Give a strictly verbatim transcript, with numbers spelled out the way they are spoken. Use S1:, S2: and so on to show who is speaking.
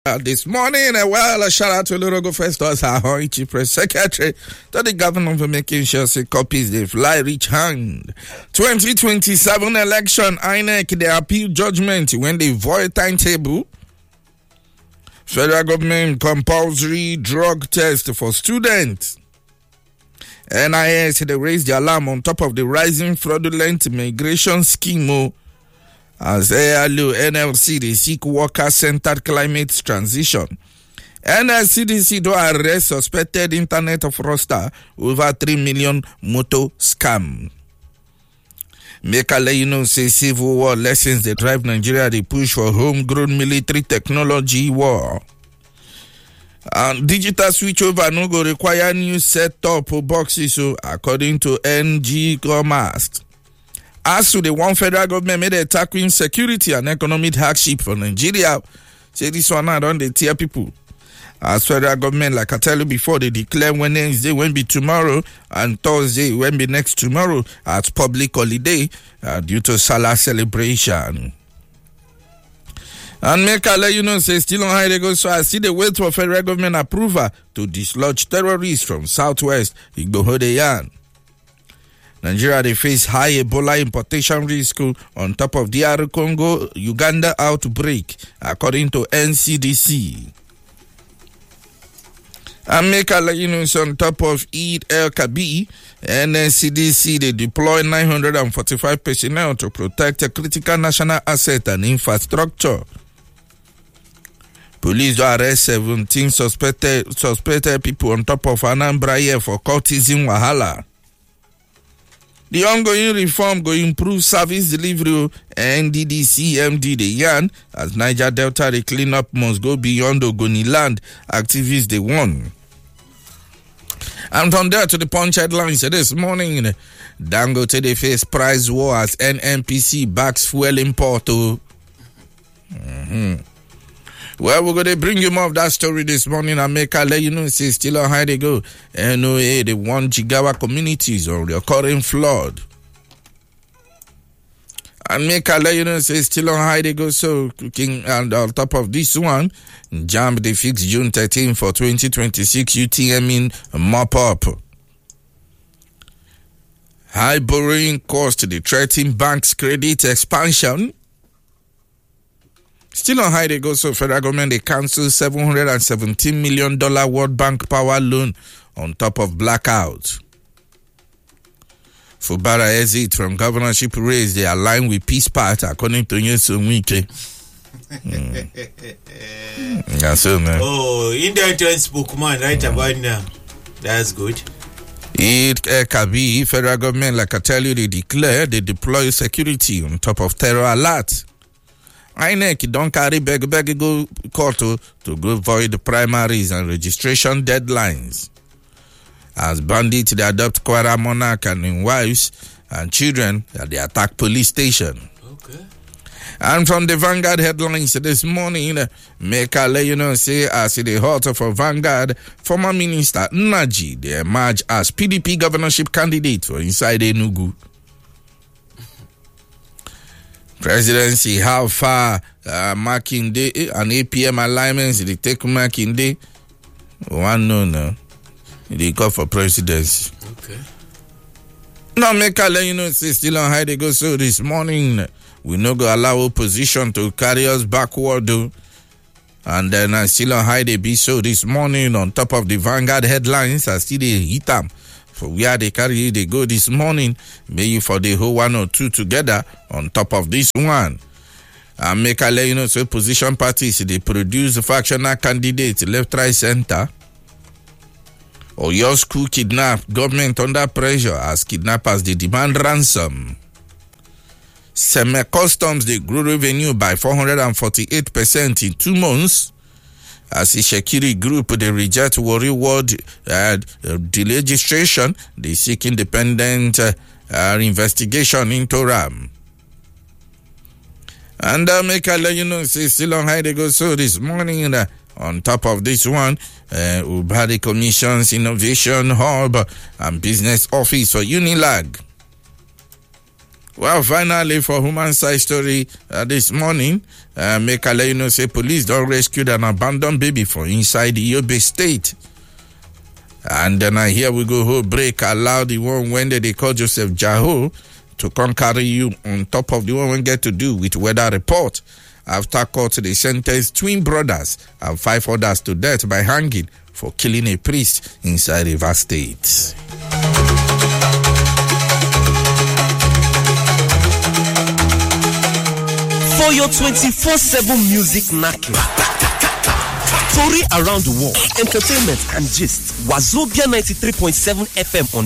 S1: Uh, this morning, uh, well, a shout out to Lorogo Festus, our Chief Press Secretary, to the governor for making sure say copies they fly reach hand. twenty twenty-seven election, I N E C, they appeal judgment when they void timetable. Federal government compulsory drug test for students. N I S, they raised the alarm on top of the rising fraudulent migration scheme. As A L O, N L C, they seek worker-centered climate transition. N L C D C do arrest suspected internet fraudster over three million motor scam. Make a let you know, say civil war lessons they drive Nigeria, they push for homegrown military technology war. And digital switchover no go require new set-top boxes, so according to N G Commerce. As to the one federal government made a tackling security and economic hardship for Nigeria, say this one I don't they tear people. As federal government, like I tell you before, they declare Wednesday when be tomorrow and Thursday when be next tomorrow as public holiday uh, due to Salah celebration. And make I let you know, say still on high they go, so I see the wait for federal government approval to dislodge terrorists from Southwest Igbohodeyan. Nigeria, they face high Ebola importation risk on top of D R Congo, Uganda outbreak, according to N C D C. And make a let you know, on top of Eid el-Kabir, N C D C, they deploy nine hundred forty-five personnel to protect a critical national asset and infrastructure. Police arrest seventeen suspected, suspected people on top of Anambra here for cultism wahala. The ongoing reform will improve service delivery. N D D C M D the yarn as Niger Delta the cleanup must go beyond Ogoni land. Activists they won. And from there to the Punch headlines this morning, Dangote they face price war as N N P C backs fuel import. Mm-hmm. Well, we're going to bring you more of that story this morning and make a let you know, say still on high they go. N O A, the one Jigawa communities on the current flood. And make a let you know, say still on high they go. So, cooking and on top of this one, Jam they fix June thirteenth for twenty twenty-six U T M in mop up. High borrowing cost, the threatening banks credit expansion. Still on high they go, so federal government they cancel seven hundred seventeen million dollars World Bank power loan on top of blackout. Fubara exit from governorship race, they align with Peace Party according to Nyesom Wike. Mm. That's so, man.
S2: Oh, Indian spokesman right mm. about now. That's good.
S1: Eid el-Kabir, federal government, like I tell you, they declare they deploy security on top of terror alert. I N E C don't carry beg beg go court to, to go void the primaries and registration deadlines. As bandits they adopt Kwara monarch and in wives and children that they attack police station.
S2: Okay.
S1: And from the Vanguard headlines this morning, make I let you know, say as the heart of a Vanguard, former minister Naji they emerge as P D P governorship candidate for inside Enugu. Presidency, how far uh, Makinde and A P M alignments they take Makinde? One no no. They go for presidency.
S2: Okay.
S1: Now make I let you know, say still on high they go. So this morning we no go allow opposition to carry us backward though. And then uh, still on high they be. So this morning on top of the Vanguard headlines, I see they hit them. For where they carry they go this morning, maybe for the whole one or two together on top of this one. And make a let you know, so opposition parties they produce factional candidates left, right, center. Or your school kidnap, government under pressure as kidnappers they demand ransom. Semi-customs they grew revenue by four hundred forty-eight percent in two months. As the Shekiri group, they reject Warri Ward uh, the registration. They seek independent uh, uh, investigation into RAM. And uh, make I let you know, say still on high they go. So this morning, uh, on top of this one, uh, Ubadi Commission's Innovation Hub and Business Office for Unilag. Well, finally, for human side story uh, this morning, uh, make I let you know, say police don't rescue an abandoned baby from inside the Yobe State. And then I hear we go whole break, allow the one when they call Joseph Jaho to come carry you on top of the one we get to do with weather report. After court, they sentenced twin brothers and five others to death by hanging for killing a priest inside Rivers State.
S3: For your twenty-four seven music knacking, story around the world, entertainment and gist, Wazobia ninety-three point seven F M on